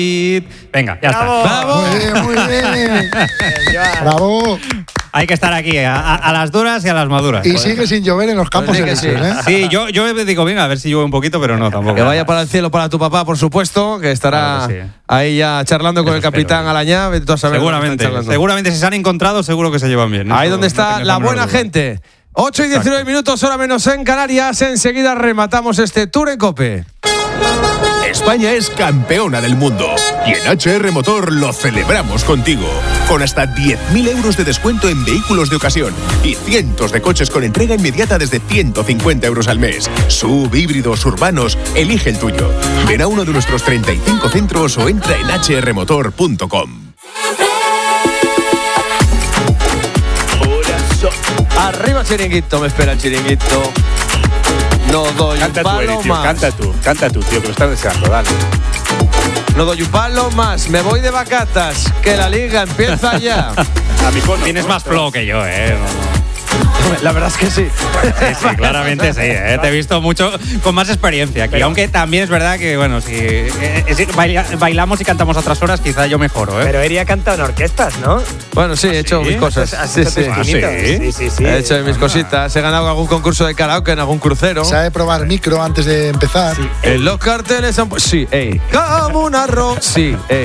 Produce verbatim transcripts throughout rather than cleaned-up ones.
Venga, ya ¡Bravo! está. ¡Bravo! Muy bien, muy bien. ¡Bravo! Hay que estar aquí, a, a, a las duras y a las maduras. Y sigue sin llover en los campos Pues sí que elíseos, sí. ¿eh? Sí, yo, yo digo, venga, a ver si llueve un poquito, pero no, tampoco. Que vaya para el cielo para tu papá, por supuesto, que estará Claro que sí. ahí ya charlando con Eso el capitán espero. Alañá. Vete tú a saber dónde Seguramente, están charlando. seguramente si se han encontrado, seguro que se llevan bien. Ahí Eso donde no está tengas la la menor buena duda. gente. ocho y diecinueve minutos, hora menos en Canarias. Enseguida rematamos este Tour en COPE. España es campeona del mundo y en H R Motor lo celebramos contigo. Con hasta diez mil euros de descuento en vehículos de ocasión y cientos de coches con entrega inmediata desde ciento cincuenta euros al mes. Sub, híbridos, urbanos, elige el tuyo. Ven a uno de nuestros treinta y cinco centros o entra en h r motor punto com. Arriba Chiringuito, me espera el Chiringuito. No doy Canta un tú, palo Eri, tío, más. canta tú, canta tú, tío, que lo estás deseando, dale. No doy un palo más. Me voy de vacatas, que la liga empieza ya. A mi cono. Tienes más flow que yo, ¿eh? La verdad es que sí. Sí, sí, claramente sí, ¿eh? Te he visto mucho con más experiencia aquí. Pero- aunque también es verdad que, bueno, si eh, es decir, baila- bailamos y cantamos a otras horas, quizá yo mejoro, ¿eh? Pero Eri ha cantado en orquestas, ¿no? Bueno, sí, he hecho sí? mis cosas. Has Sí, hecho sí. tus Ah, pinitos. ¿sí? sí, sí, sí. He hecho mis cositas. He ganado algún concurso de karaoke en algún crucero. Sabe probar micro antes de empezar. En los carteles han pu- Sí, ey. Como un arroz. Sí, ey.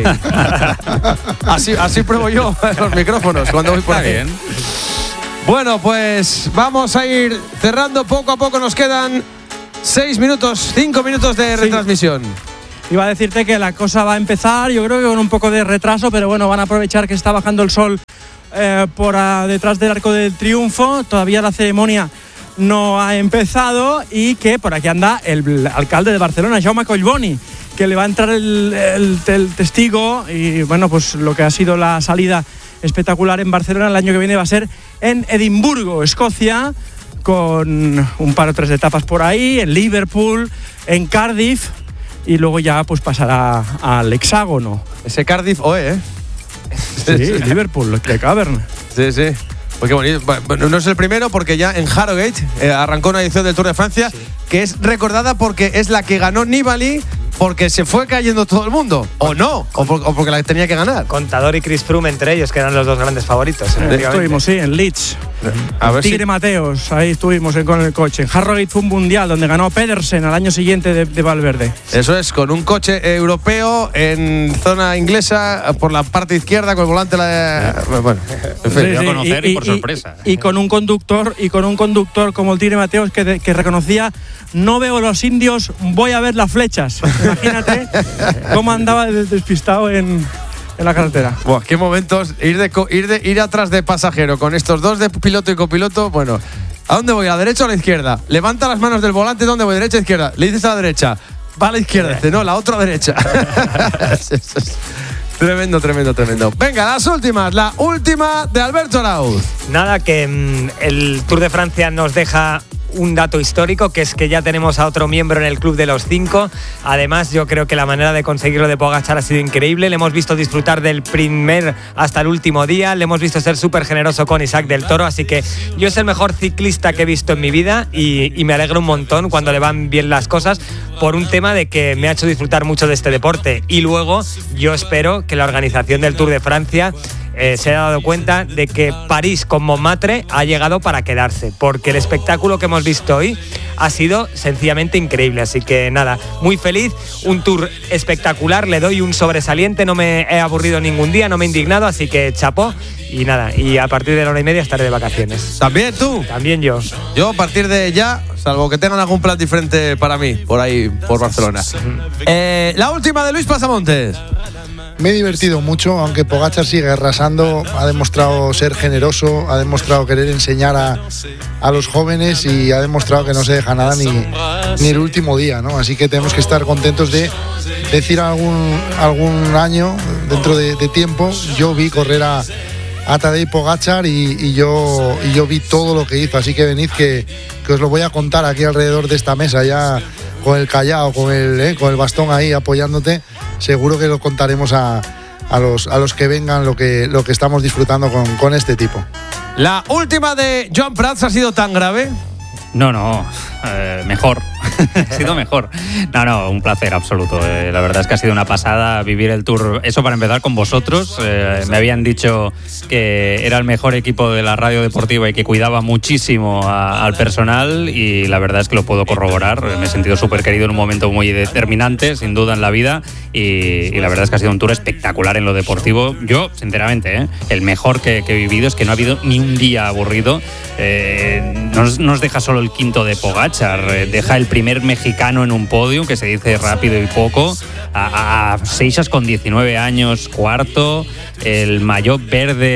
Así, así pruebo yo los micrófonos cuando voy por Está ahí. bien. Bueno, pues vamos a ir cerrando poco a poco. Nos quedan seis minutos, cinco minutos de retransmisión. Iba a decirte que la cosa va a empezar, yo creo que con un poco de retraso, pero bueno, van a aprovechar que está bajando el sol eh, por a, detrás del Arco del Triunfo. Todavía la ceremonia no ha empezado y que por aquí anda el alcalde de Barcelona, Jaume Collboni, que le va a entrar el, el- el testigo y bueno, pues lo que ha sido la salida espectacular en Barcelona el año que viene va a ser en Edimburgo, Escocia, con un par o tres de etapas por ahí, en Liverpool, en Cardiff y luego ya pues pasará al hexágono. Ese Cardiff, oe, ¿eh? Sí, Liverpool, de Cavern. Sí, sí. Pues qué bonito. Bueno, no es el primero porque ya en Harrogate eh, arrancó una edición del Tour de Francia que es recordada porque es la que ganó Nibali porque se fue cayendo todo el mundo. O no, o, por- o porque la tenía que ganar. Contador y Chris Froome entre ellos, que eran los dos grandes favoritos. efectivamente. Estuvimos, sí, en Leeds. A ver si- Tigre Mateos, ahí estuvimos en- con el coche. En Harrogate fue un mundial donde ganó Pedersen al año siguiente de, de Valverde. Eso es, con un coche europeo en zona inglesa por la parte izquierda con el volante la bueno, en fin. Sí, dio a conocer y por sorpresa. Y, con un conductor y con un conductor como el Tigre Mateos que, de- que reconocía: no veo los indios, voy a ver las flechas. Imagínate cómo andaba de- despistado en, en la carretera. Buah, qué momentos ir de co- ir de ir atrás de pasajero con estos dos de piloto y copiloto. Bueno, ¿a dónde voy? ¿A la derecha o a la izquierda? Levanta las manos del volante, ¿dónde voy? ¿Derecha o izquierda? Le dices a la derecha. Va a la izquierda. Dice, no, la otra derecha. Tremendo, tremendo, tremendo. Venga, las últimas. La última de Alberto Arauz. Nada, que mm, el Tour de Francia nos deja un dato histórico, que es que ya tenemos a otro miembro en el club de los cinco. Además, yo creo que la manera de conseguirlo de Pogačar ha sido increíble. Le hemos visto disfrutar del primer hasta el último día. Le hemos visto ser súper generoso con Isaac del Toro. Así que yo es el mejor ciclista que he visto en mi vida y, y me alegro un montón cuando le van bien las cosas por un tema de que me ha hecho disfrutar mucho de este deporte. Y luego yo espero que la organización del Tour de Francia Eh, se ha dado cuenta de que París con Montmartre ha llegado para quedarse, porque el espectáculo que hemos visto hoy ha sido sencillamente increíble. Así que nada, muy feliz, un tour espectacular, le doy un sobresaliente, no me he aburrido ningún día, no me he indignado, así que chapó. Y nada, y a partir de la hora y media estaré de vacaciones. ¿También tú? También yo. Yo a partir de ya, salvo que tengan algún plan diferente para mí, por ahí, por Barcelona. Eh, la última de Luis Pasamontes. Me he divertido mucho, aunque Pogačar sigue arrasando, ha demostrado ser generoso, ha demostrado querer enseñar a, a los jóvenes y ha demostrado que no se deja nada ni, ni el último día, ¿no? Así que tenemos que estar contentos de decir algún, algún año, dentro de, de tiempo, yo vi correr a, a Tadej Pogačar y, y, yo, y yo vi todo lo que hizo, así que venid que, que os lo voy a contar aquí alrededor de esta mesa ya con el callao, con el, eh, con el bastón ahí apoyándote. Seguro que lo contaremos a, a, los, a los que vengan lo que, lo que estamos disfrutando con, con este tipo. La última de Joan Prats ha sido tan grave. No, no, eh, mejor. ha sido mejor. No, no, un placer absoluto. Eh, la verdad es que ha sido una pasada vivir el Tour. Eso para empezar con vosotros. Eh, me habían dicho que era el mejor equipo de la radio deportiva y que cuidaba muchísimo a, al personal, y la verdad es que lo puedo corroborar. Me he sentido súper querido en un momento muy determinante, sin duda, en la vida, y, y la verdad es que ha sido un Tour espectacular en lo deportivo. Yo, sinceramente, ¿eh? el mejor que, que he vivido. Es que no ha habido ni un día aburrido. Eh, no nos deja solo el quinto de Pogačar, eh, deja el primer mexicano en un podio, que se dice rápido y poco, a, a Seixas con diecinueve años, cuarto, el maillot verde,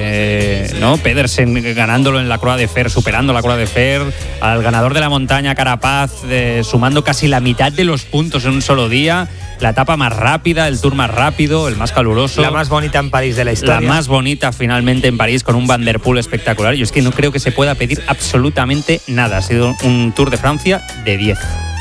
eh, ¿no? Pedersen ganándolo en la Croix de Fer, superando la Croix de Fer, al ganador de la montaña, Carapaz, eh, sumando casi la mitad de los puntos en un solo día. La etapa más rápida, el Tour más rápido, el más caluroso. La más bonita en París de la historia. La más bonita finalmente en París, con un Van der Poel espectacular. Yo es que no creo que se pueda pedir absolutamente nada. Ha sido un Tour de Francia de diez.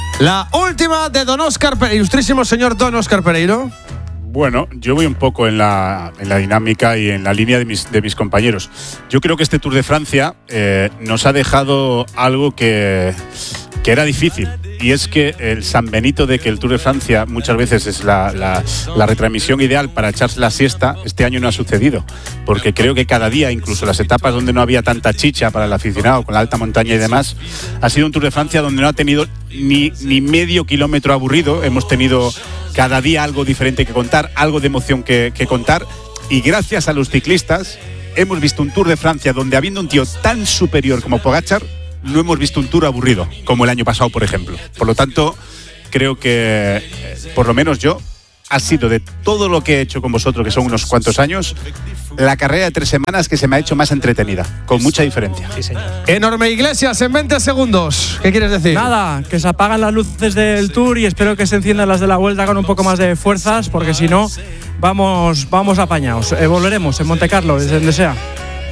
La última de Don Óscar Pereiro, ilustrísimo señor Don Óscar Pereiro. Bueno, yo voy un poco en la, en la dinámica y en la línea de mis, de mis compañeros. Yo creo que este Tour de Francia eh, nos ha dejado algo que, que era difícil. Y es que el San Benito de que el Tour de Francia muchas veces es la, la, la retransmisión ideal para echarse la siesta, este año no ha sucedido. Porque creo que cada día, incluso las etapas donde no había tanta chicha para el aficionado, con la alta montaña y demás, ha sido un Tour de Francia donde no ha tenido ni, ni medio kilómetro aburrido. Hemos tenido cada día algo diferente que contar, algo de emoción que, que contar. Y gracias a los ciclistas hemos visto un Tour de Francia donde, habiendo un tío tan superior como Pogačar, no hemos visto un Tour aburrido, como el año pasado, por ejemplo. Por lo tanto, creo que, eh, por lo menos yo, ha sido de todo lo que he hecho con vosotros, que son unos cuantos años, la carrera de tres semanas que se me ha hecho más entretenida, con mucha diferencia. Sí, señor. Enorme Iglesias, en veinte segundos. ¿Qué quieres decir? Nada, que se apagan las luces del Tour y espero que se enciendan las de la Vuelta con un poco más de fuerzas, porque si no, vamos, vamos apañados. Eh, volveremos en Montecarlo, desde donde sea.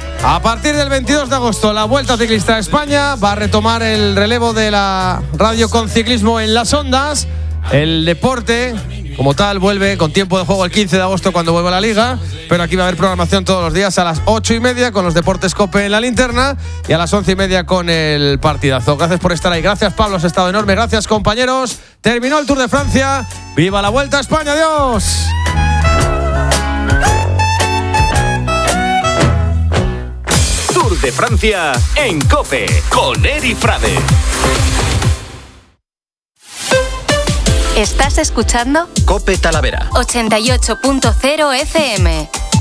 A partir del veintidós de agosto, la Vuelta Ciclista a España va a retomar el relevo de la radio con ciclismo en las ondas. El deporte, como tal, vuelve con tiempo de juego el quince de agosto, cuando vuelva la Liga. Pero aquí va a haber programación todos los días a las ocho y media con los Deportes COPE en la linterna, y a las once y media con el partidazo. Gracias por estar ahí. Gracias, Pablo. Has estado enorme. Gracias, compañeros. Terminó el Tour de Francia. ¡Viva la Vuelta a España! ¡Adiós! Tour de Francia en COPE con Eri Frade. ¿Estás escuchando? COPE Talavera ochenta y ocho punto cero F M.